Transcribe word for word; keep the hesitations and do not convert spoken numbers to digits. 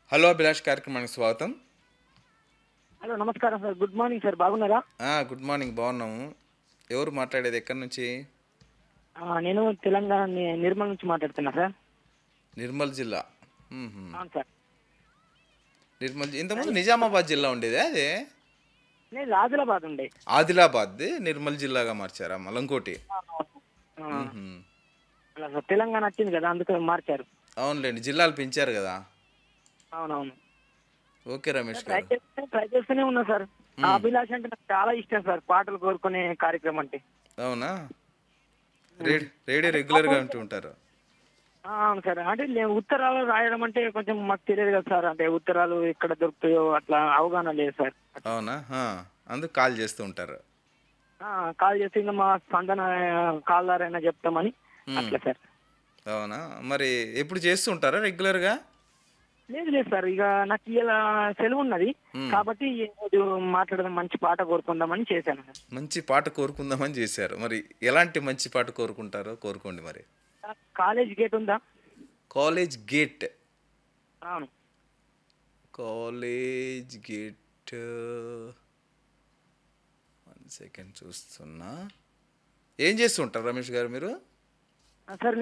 Hello Abhilash కార్యక్రమానికి స్వాగతం. Hello నమస్కారం సార్. Good morning sir. బాగున్నారా? ఆ, గుడ్ మార్నింగ్, బాగున్నాము. ఎవరు మాట్లాడేది, ఎక్కడి నుంచి? ఆ, నేను తెలంగాణ ని- నిర్మల్ నుంచి మాట్లాడుతున్నా సార్. నిర్మల్ జిల్లా. మ్మ్హ. అవును సార్. నిర్మల్ జి- ఇంతకుముందు అదే నిజామాబాద్ జిల్లా ఉండేది అదే. నేను ఆదిలాబాద్ ఉండే. ఆదిలాబాద్ నిర్మల్ జిల్లాగా మార్చారా మలంకోటి? ఆ, ఆ, మ్మ్హ. అలా సార్, తెలంగాణ వచ్చింది కదా అందుకే మార్చారు. అవునులేండి, జిల్లాలు పెంచారు కదా. అవునవును ఓకే రమేష్ సార్. ట్రై గారు. చేస్తే ట్రై చేస్తూనే ఉన్నా సార్. ఆ మ్మ్. అభిలాష్ అంటే నాకు చాలా ఇష్టం సార్, పాటలు కోరుకునే కార్యక్రమం అంటే. అవునా? ఉమ్. రేడి రేడియో అంటే రెగ్యులర్గా పాపం, ఉంటూ ఉంటారు. ఆ, అవును సార్. అంటే నేను ఉత్తరాలు రాయడం అంటే కొంచెం మాకు తెలియదు కదా సార్. అంటే ఉత్తరాలు ఎక్కడ దొరుకుతాయో అట్లా అవగాహన లేదు సార్. అవునా? ఆ, అందుకు కాల్ చేస్తూ ఉంటారు. ఆ, కాల్ చేసి ఇంకా మా స్పందన కాల్దారైనా చెప్తామని మ్మ్. అట్లా సార్. అవునా? మరి ఎప్పుడు చేస్తూ ఉంటారా రెగ్యులర్గా? లేదు లేదు సార్, ఇక నాకు ఇలా సెలవు ఉన్నది మ్మ్. కాబట్టి ఈ రోజు మాట్లాడదాం, మంచి పాట కోరుకుందామని చేశాను సార్. మంచి పాట కోరుకుందామని చేశారు. మరి ఎలాంటి మంచి పాట కోరుకుంటారో కోరుకోండి మరి. సార్, కాలేజ్ గేట్ ఉందా? College gate. అవును. College gate. వన్ సెకండ్ చూస్తున్నా. ఏం చేస్తుంటారు రమేష్ గారు మీరు? ఆ, సార్